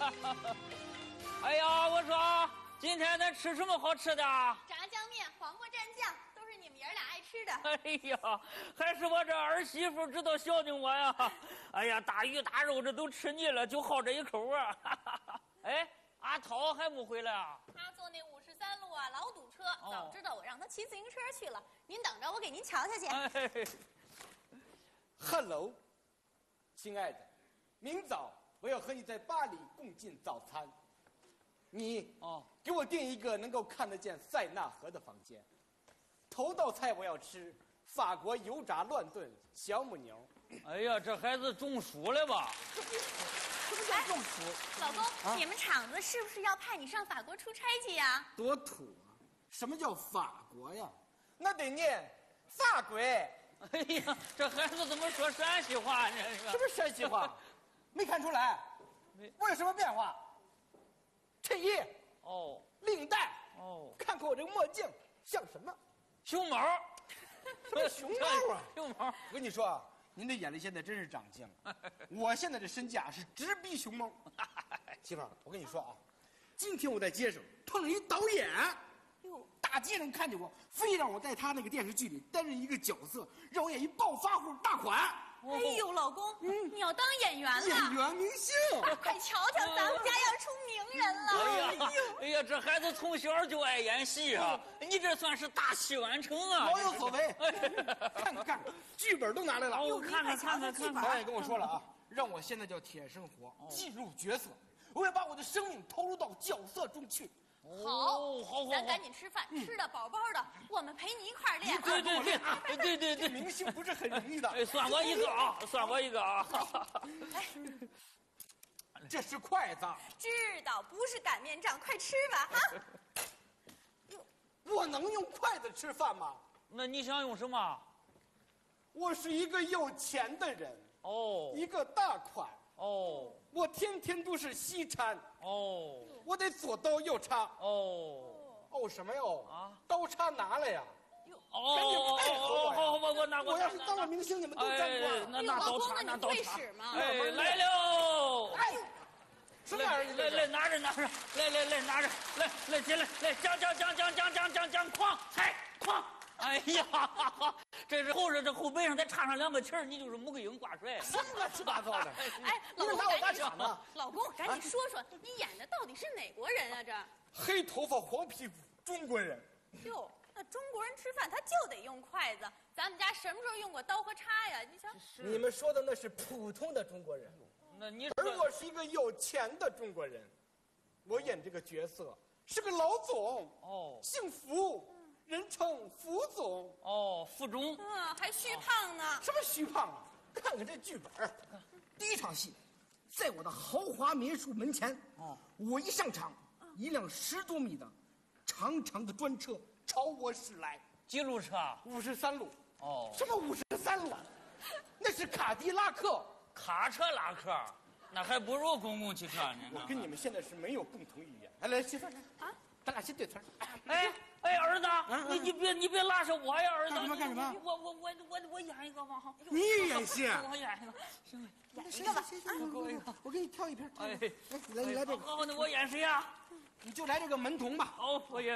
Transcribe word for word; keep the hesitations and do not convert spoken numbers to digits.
哎呀，我说今天咱吃什么好吃的？ 炸酱面、黄瓜蘸酱，都是你们爷俩爱吃的。 哎呀，还是我这儿媳妇知道孝敬我呀！哎呀，大鱼大肉这都吃腻了，就好这一口啊！哎，阿涛还没回来啊？ 他坐那五十三路啊，老堵车。 哦、 早知道我让他骑自行车去了。您等着，我给您瞧瞧去。 哎 Hello， 亲爱的，明早我要和你在巴黎共进早餐。你哦， 给我订一个能够看得见塞纳河的房间。头道菜我要吃法国油炸乱炖小母牛。 哎呀，这孩子中暑了吧？ 什么叫中暑？ 老公，啊、你们厂子是不是要派你上法国出差去呀？ 多土啊！什么叫法国呀？那得念法国。 哎呀，这孩子怎么说陕西话呢？ 什么陕西话？没看出来？没。我有什么变化？衬衣哦， 领带哦， 看看我这个墨镜像什么？ 熊猫。 什么熊猫啊？ 熊猫。 我跟你说啊，您的眼力现在真是长进了。我现在的身价是直逼熊猫。媳妇儿，我跟你说啊，今天我在街上碰了一导演。哟，大街上看见我，非让我在他那个电视剧里担任一个角色，让我演一暴发户大款。 哎呦，老公，嗯、你要当演员了？ 演员明星， 快瞧瞧，咱们家要出名人了！ 哎呀，哎呀，这孩子从小就爱演戏啊！你这算是大器晚成啊！ 老有所为。看看看，剧本都拿来了。 哦，看看看看看。 导演跟我说了啊，让我现在叫铁生活，进入角色，我要把我的生命投入到角色中去。 好，好，好， 咱赶紧吃饭，吃的饱饱的，我们陪你一块儿练。 对对对对对对， 明星不是很容易的。 哎，算我一个啊，算我一个啊。 这是筷子。 知道，不是擀面杖，快吃吧哈。 我能用筷子吃饭吗？ 那你想用什么？ 我是一个有钱的人哦， 一个大款哦， 我天天都是西餐哦， 我得左刀右叉哦哦什么哟啊？ 刀叉拿来呀！ 哦， 赶紧配合我！ 好，我我拿我要是当了明星，你们都沾光。 那拿刀叉，拿刀叉。哎，来喽！ 哎，什么玩意儿？ 来来，拿着拿着，来来来，拿着，来来进来，来将将将将将将将将哐踩哐！哎呀，这是后边这后背上再插上两个旗儿，你就是穆桂英挂帅。 什么乱七八糟的！ 哎， 你们拿我打假吗？ 老公，赶紧说说，你演的到底是哪国人啊？这黑头发黄皮肤中国人。 哟。那中国人吃饭他就得用筷子，咱们家什么时候用过刀和叉呀？你瞧， 你们说的那是普通的中国人， 那你而我是一个有钱的中国人，我演这个角色是个老总哦， 姓福，人称福总哦，福中， 嗯，还虚胖呢。 什么虚胖啊？看看这剧本，第一场戏，在我的豪华民宿门前，哦，我一上场，一辆十多米的长长的专车朝我驶来。 几路车？ 五十三路。 哦， 什么五十三路？那是卡迪拉克。 卡车拉客，那还不如公共汽车呢。 我跟你们现在是没有共同语言。来来，媳妇儿啊，咱俩先对词儿。 哎哎，儿子，你你别你别拉着我呀，儿子。 干什么干什么？ 我我我我我演一个吧。 你演戏？ 我演一个，行， 演一个吧。 我我给你挑一瓶。 哎， 来你来这个。 好，那我演谁呀？ 你就来这个门童吧。 好，我演。